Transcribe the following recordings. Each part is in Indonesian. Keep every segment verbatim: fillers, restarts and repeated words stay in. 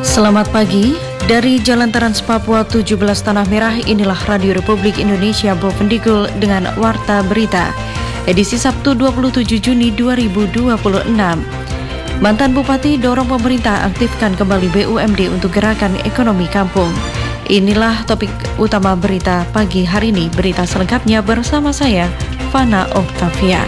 Selamat pagi, dari Jalan Trans Papua tujuh belas Tanah Merah, inilah Radio Republik Indonesia Bovendigul dengan Warta Berita, edisi Sabtu dua puluh tujuh Juni dua ribu dua puluh enam. Mantan Bupati dorong pemerintah aktifkan kembali B U M D untuk gerakan ekonomi kampung. Inilah topik utama berita pagi hari ini. Berita selengkapnya bersama saya, Fana Octavia.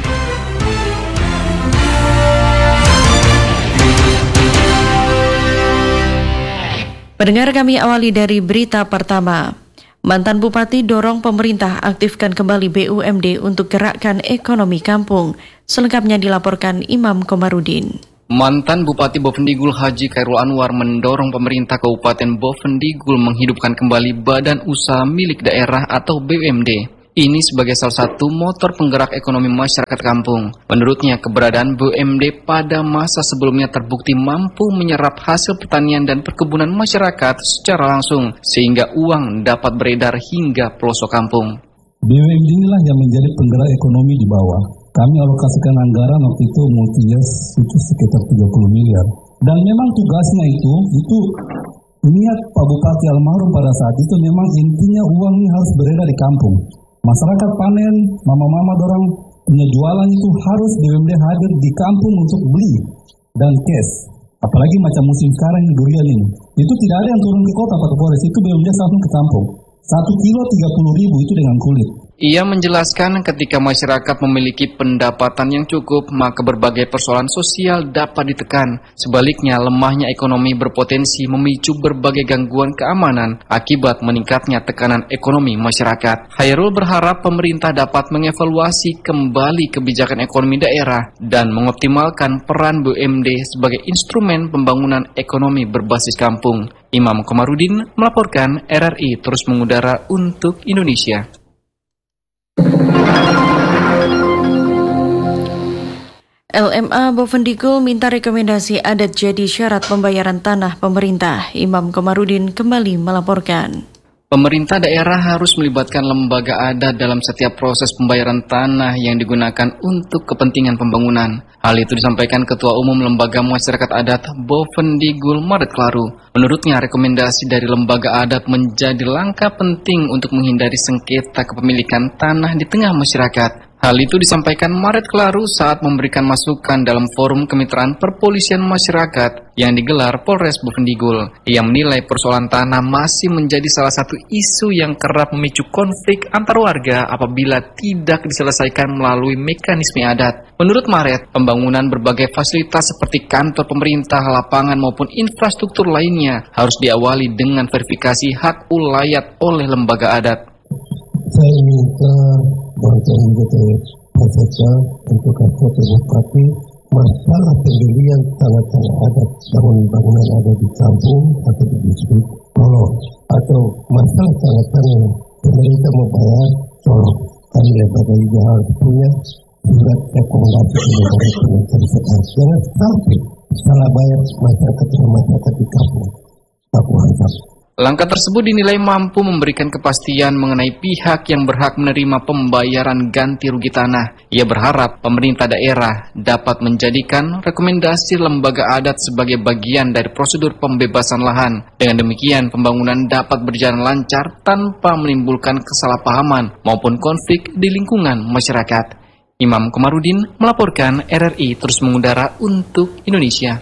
Pendengar, kami awali dari berita pertama. Mantan Bupati dorong pemerintah aktifkan kembali B U M D untuk gerakan ekonomi kampung. Selengkapnya dilaporkan Imam Komarudin. Mantan Bupati Bovendigul Haji Khairul Anwar mendorong pemerintah Kabupaten Bovendigul menghidupkan kembali badan usaha milik daerah atau B U M D. Ini sebagai salah satu motor penggerak ekonomi masyarakat kampung. Menurutnya, keberadaan B U M D pada masa sebelumnya terbukti mampu menyerap hasil pertanian dan perkebunan masyarakat secara langsung, sehingga uang dapat beredar hingga pelosok kampung. B U M D inilah yang menjadi penggerak ekonomi di bawah. Kami alokasikan anggaran waktu itu multi-years itu sekitar tiga puluh miliar. Dan memang tugasnya itu, itu niat Pak Bupati almarhum pada saat itu memang intinya uang ini harus beredar di kampung. Masyarakat panen, mama-mama dorang punya jualan itu harus B U M D hadir di kampung untuk beli dan cash. Apalagi macam musim sekarang ini durian ini. Itu tidak ada yang turun ke kota Pak Kapolres, itu B U M D langsung ke kampung. Satu kilo tiga puluh ribu itu dengan kulit. Ia menjelaskan ketika masyarakat memiliki pendapatan yang cukup, maka berbagai persoalan sosial dapat ditekan. Sebaliknya, lemahnya ekonomi berpotensi memicu berbagai gangguan keamanan akibat meningkatnya tekanan ekonomi masyarakat. Khairul berharap pemerintah dapat mengevaluasi kembali kebijakan ekonomi daerah dan mengoptimalkan peran B U M D sebagai instrumen pembangunan ekonomi berbasis kampung. Imam Komarudin melaporkan, R R I terus mengudara untuk Indonesia. L M A Bovendigul minta rekomendasi adat jadi syarat pembayaran tanah pemerintah. Imam Komarudin kembali melaporkan. Pemerintah daerah harus melibatkan lembaga adat dalam setiap proses pembayaran tanah yang digunakan untuk kepentingan pembangunan. Hal itu disampaikan Ketua Umum Lembaga Masyarakat Adat Bovendigul, Maret Klaru. Menurutnya, rekomendasi dari lembaga adat menjadi langkah penting untuk menghindari sengketa kepemilikan tanah di tengah masyarakat. Hal itu disampaikan Maret Klaru saat memberikan masukan dalam forum kemitraan perpolisian masyarakat yang digelar Polres Bovendigul. Ia menilai persoalan tanah masih menjadi salah satu isu yang kerap memicu konflik antar warga apabila tidak diselesaikan melalui mekanisme adat. Menurut Maret, pembangunan berbagai fasilitas seperti kantor pemerintah, lapangan maupun infrastruktur lainnya harus diawali dengan verifikasi hak ulayat oleh lembaga adat. Saya minta bantuan anggota prefektur untuk kantor Bupati masalah pembelian tanah-tanah adat, bangunan-bangunan ada di kampung atau di distrik, tolong. Atau masalah tanah-tanah yang pemerintah mau bayar, tolong. Kami lembaga juga harus punya surat rekomendasi dari pemerintah sekarang. Jangan sampai salah bayar masyarakat dan masyarakat di kampung. Aku harap. Langkah tersebut dinilai mampu memberikan kepastian mengenai pihak yang berhak menerima pembayaran ganti rugi tanah. Ia berharap pemerintah daerah dapat menjadikan rekomendasi lembaga adat sebagai bagian dari prosedur pembebasan lahan. Dengan demikian, pembangunan dapat berjalan lancar tanpa menimbulkan kesalahpahaman maupun konflik di lingkungan masyarakat. Imam Komarudin melaporkan, R R I terus mengudara untuk Indonesia.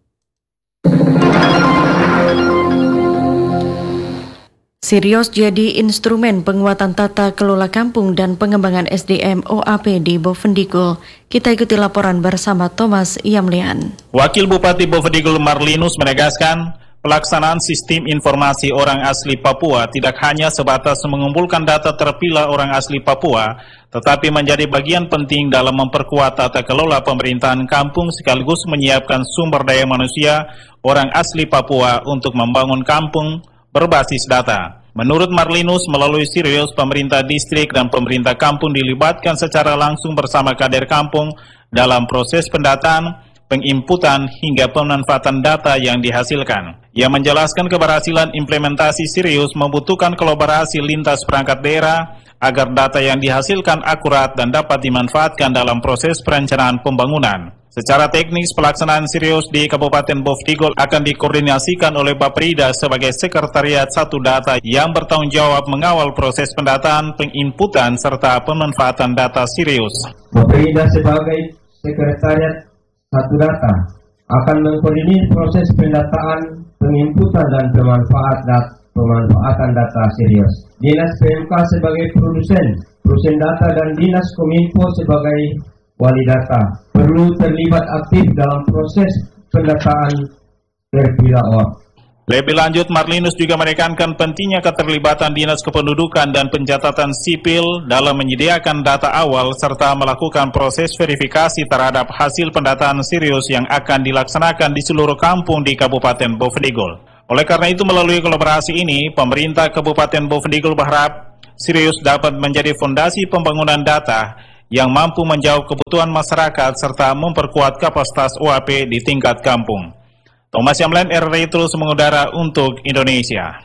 Sirius jadi instrumen penguatan tata kelola kampung dan pengembangan S D M O A P di Bovendigul. Kita ikuti laporan bersama Thomas Yamlian. Wakil Bupati Bovendigul Marlinus menegaskan, pelaksanaan sistem informasi orang asli Papua tidak hanya sebatas mengumpulkan data terpilah orang asli Papua, tetapi menjadi bagian penting dalam memperkuat tata kelola pemerintahan kampung sekaligus menyiapkan sumber daya manusia orang asli Papua untuk membangun kampung berbasis data. Menurut Marlinus, melalui Sirius, pemerintah distrik dan pemerintah kampung dilibatkan secara langsung bersama kader kampung dalam proses pendataan, penginputan, hingga pemanfaatan data yang dihasilkan. Ia menjelaskan keberhasilan implementasi Sirius membutuhkan kolaborasi lintas perangkat daerah agar data yang dihasilkan akurat dan dapat dimanfaatkan dalam proses perencanaan pembangunan. Secara teknis, pelaksanaan Sirius di Kabupaten Bovendigul akan dikoordinasikan oleh Baprida sebagai Sekretariat Satu Data yang bertanggung jawab mengawal proses pendataan, penginputan, serta pemanfaatan data Sirius. Baprida sebagai Sekretariat Satu Data akan mengkoordinir proses pendataan, penginputan, dan pemanfaat dat pemanfaatan data Sirius. Dinas P M K sebagai produsen, produsen data, dan Dinas Kominfo sebagai wali data perlu terlibat aktif dalam proses pendataan terpilah. Lebih lanjut, Marlinus juga menekankan pentingnya keterlibatan Dinas Kependudukan dan Pencatatan Sipil dalam menyediakan data awal serta melakukan proses verifikasi terhadap hasil pendataan Sirius yang akan dilaksanakan di seluruh kampung di Kabupaten Bovendigul. Oleh karena itu, melalui kolaborasi ini, pemerintah Kabupaten Bovendigul berharap Sirius dapat menjadi fondasi pembangunan data yang mampu menjawab kebutuhan masyarakat serta memperkuat kapasitas O A P di tingkat kampung. Thomas Yamlen, R R I terus mengudara untuk Indonesia.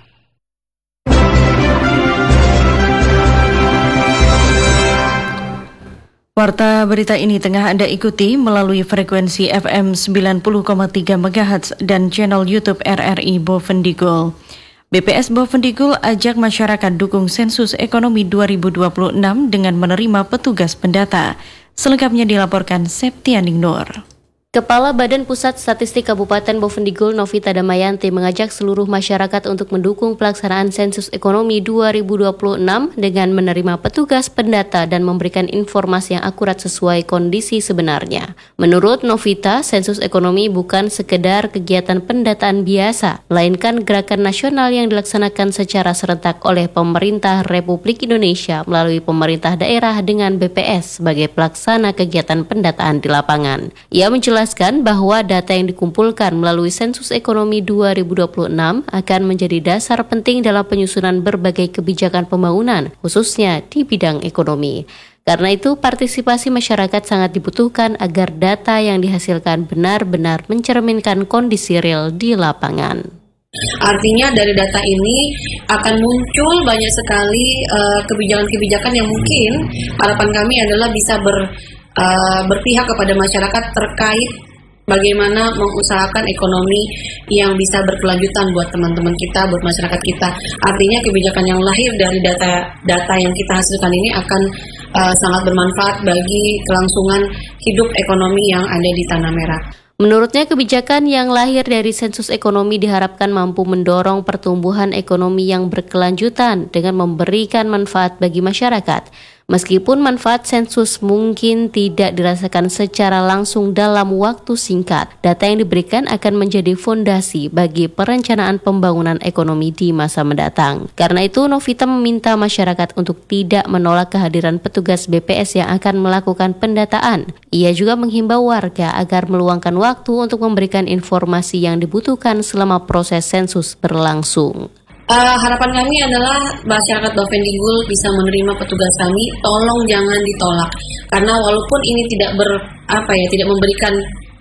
Warta berita ini tengah Anda ikuti melalui frekuensi F M sembilan puluh koma tiga megahertz dan channel YouTube R R I Bovendigul. B P S Bovendigul ajak masyarakat dukung sensus ekonomi dua ribu dua puluh enam dengan menerima petugas pendata. Selengkapnya dilaporkan Septianing Nur. Kepala Badan Pusat Statistik Kabupaten Bovendigul Novita Damayanti mengajak seluruh masyarakat untuk mendukung pelaksanaan sensus ekonomi dua ribu dua puluh enam dengan menerima petugas pendata dan memberikan informasi yang akurat sesuai kondisi sebenarnya. Menurut Novita, sensus ekonomi bukan sekedar kegiatan pendataan biasa, melainkan gerakan nasional yang dilaksanakan secara serentak oleh pemerintah Republik Indonesia melalui pemerintah daerah dengan B P S sebagai pelaksana kegiatan pendataan di lapangan. Ia menjelaskan Jelaskan bahwa data yang dikumpulkan melalui sensus ekonomi dua ribu dua puluh enam akan menjadi dasar penting dalam penyusunan berbagai kebijakan pembangunan, khususnya di bidang ekonomi. Karena itu, partisipasi masyarakat sangat dibutuhkan agar data yang dihasilkan benar-benar mencerminkan kondisi real di lapangan. Artinya dari data ini akan muncul banyak sekali uh, kebijakan-kebijakan yang mungkin harapan kami adalah bisa ber Uh, berpihak kepada masyarakat terkait bagaimana mengusahakan ekonomi yang bisa berkelanjutan buat teman-teman kita, buat masyarakat kita. Artinya kebijakan yang lahir dari data-data yang kita hasilkan ini akan uh, sangat bermanfaat bagi kelangsungan hidup ekonomi yang ada di Tanah Merah. Menurutnya, kebijakan yang lahir dari sensus ekonomi diharapkan mampu mendorong pertumbuhan ekonomi yang berkelanjutan dengan memberikan manfaat bagi masyarakat. Meskipun manfaat sensus mungkin tidak dirasakan secara langsung dalam waktu singkat, data yang diberikan akan menjadi fondasi bagi perencanaan pembangunan ekonomi di masa mendatang. Karena itu, Novita meminta masyarakat untuk tidak menolak kehadiran petugas B P S yang akan melakukan pendataan. Ia juga menghimbau warga agar meluangkan waktu untuk memberikan informasi yang dibutuhkan selama proses sensus berlangsung. Uh, harapan kami adalah masyarakat Bovendigul bisa menerima petugas kami. Tolong jangan ditolak, karena walaupun ini tidak ber apa ya tidak memberikan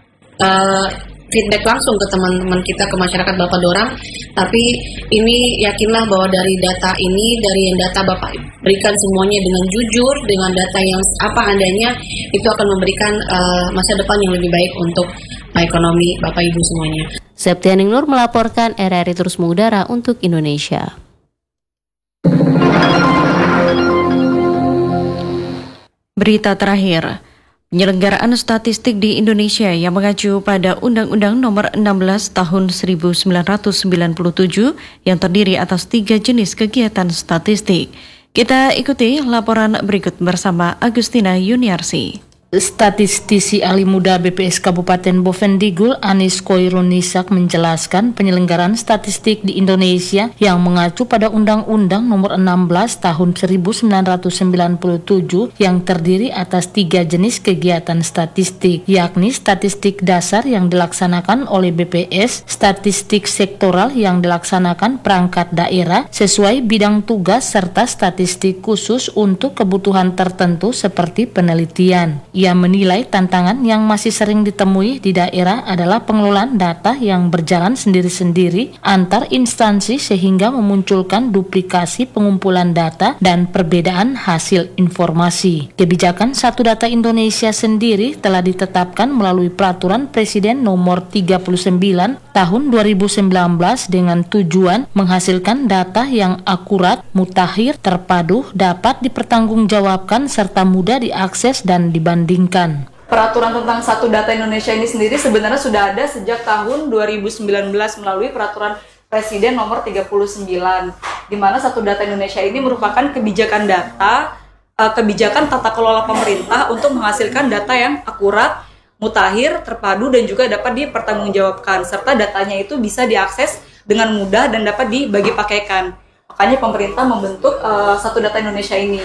uh, feedback langsung ke teman-teman kita, ke masyarakat Bapak Dorang, tapi ini yakinlah bahwa dari data ini, dari yang data Bapak berikan semuanya dengan jujur, dengan data yang apa adanya, itu akan memberikan uh, masa depan yang lebih baik untuk ekonomi Bapak Ibu semuanya. Septianing Nur melaporkan, R R I terus mengudara untuk Indonesia. Berita terakhir, penyelenggaraan statistik di Indonesia yang mengacu pada Undang-Undang Nomor enam belas Tahun seribu sembilan ratus sembilan puluh tujuh yang terdiri atas tiga jenis kegiatan statistik. Kita ikuti laporan berikut bersama Agustina Yuniarsi. Statistisi ahli muda B P S Kabupaten Bovendigul Anis Koirunisak menjelaskan penyelenggaraan statistik di Indonesia yang mengacu pada Undang-Undang Nomor enam belas Tahun seribu sembilan ratus sembilan puluh tujuh yang terdiri atas tiga jenis kegiatan statistik, yakni statistik dasar yang dilaksanakan oleh B P S, statistik sektoral yang dilaksanakan perangkat daerah sesuai bidang tugas, serta statistik khusus untuk kebutuhan tertentu seperti penelitian. Ia menilai tantangan yang masih sering ditemui di daerah adalah pengelolaan data yang berjalan sendiri-sendiri antar instansi sehingga memunculkan duplikasi pengumpulan data dan perbedaan hasil informasi. Kebijakan Satu Data Indonesia sendiri telah ditetapkan melalui Peraturan Presiden Nomor tiga puluh sembilan Tahun dua ribu sembilan belas dengan tujuan menghasilkan data yang akurat, mutakhir, terpadu, dapat dipertanggungjawabkan serta mudah diakses dan dibandingkan. Peraturan tentang Satu Data Indonesia ini sendiri sebenarnya sudah ada sejak tahun dua ribu sembilan belas melalui Peraturan Presiden Nomor tiga puluh sembilan, di mana Satu Data Indonesia ini merupakan kebijakan data, kebijakan tata kelola pemerintah untuk menghasilkan data yang akurat, mutakhir, terpadu, dan juga dapat dipertanggungjawabkan, serta datanya itu bisa diakses dengan mudah dan dapat dibagi pakaikan. Makanya pemerintah membentuk uh, Satu Data Indonesia ini.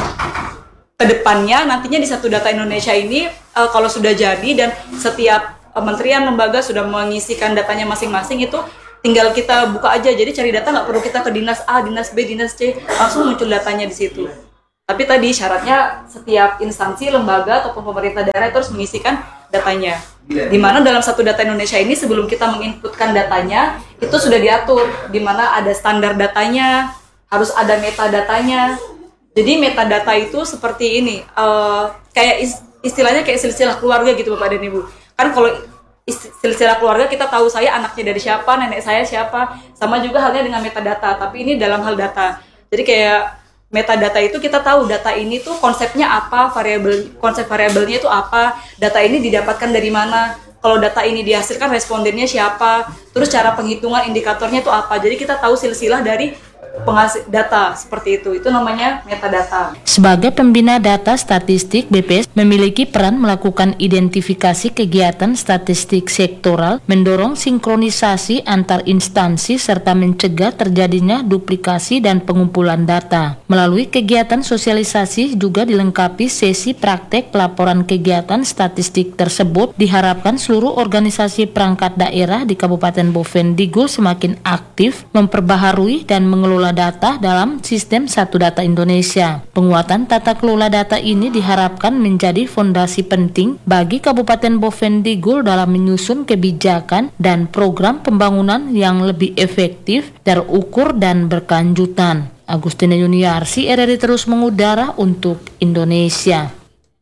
Kedepannya nantinya di Satu Data Indonesia ini uh, kalau sudah jadi dan setiap kementerian lembaga sudah mengisikan datanya masing-masing, itu tinggal kita buka aja. Jadi cari data nggak perlu kita ke dinas A, dinas B, dinas C, langsung muncul datanya di situ. Tapi tadi syaratnya setiap instansi, lembaga ataupun pemerintah daerah itu harus mengisikan datanya. Di mana dalam Satu Data Indonesia ini sebelum kita menginputkan datanya itu sudah diatur, di mana ada standar datanya, harus ada metadatanya. Jadi metadata itu seperti ini, uh, kayak istilahnya kayak silsilah keluarga gitu Bapak dan Ibu. Kan kalau silsilah keluarga kita tahu saya anaknya dari siapa, nenek saya siapa, sama juga halnya dengan metadata, tapi ini dalam hal data. Jadi kayak metadata itu kita tahu data ini tuh konsepnya apa, variabel konsep variabelnya itu apa, data ini didapatkan dari mana, kalau data ini dihasilkan respondennya siapa, terus cara penghitungan indikatornya itu apa. Jadi kita tahu silsilah dari penghasil data seperti itu. Itu namanya metadata. Sebagai pembina data statistik, B P S memiliki peran melakukan identifikasi kegiatan statistik sektoral, mendorong sinkronisasi antar instansi serta mencegah terjadinya duplikasi dan pengumpulan data. Melalui kegiatan sosialisasi juga dilengkapi sesi praktek pelaporan kegiatan statistik tersebut. Diharapkan seluruh organisasi perangkat daerah di Kabupaten Bovendigul semakin aktif memperbaharui dan mengelola data dalam sistem Satu Data Indonesia. Penguatan tata kelola data ini diharapkan menjadi fondasi penting bagi Kabupaten Bovendigul dalam menyusun kebijakan dan program pembangunan yang lebih efektif, terukur, dan berkelanjutan. Agustina Yuniarsi, R R I terus mengudara untuk Indonesia.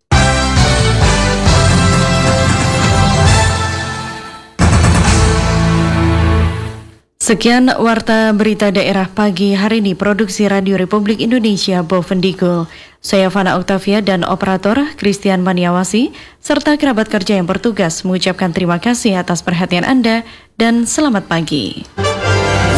Sekian Warta Berita Daerah pagi hari ini, produksi Radio Republik Indonesia Bovendigul. Saya Fana Octavia dan operator Christian Maniawasi, serta kerabat kerja yang bertugas mengucapkan terima kasih atas perhatian Anda dan selamat pagi.